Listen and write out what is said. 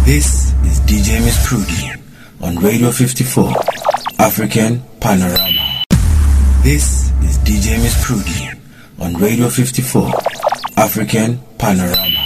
This is DJ Miss Prudy on Radio 54, African Panorama. This is DJ Miss Prudy on Radio 54, African Panorama.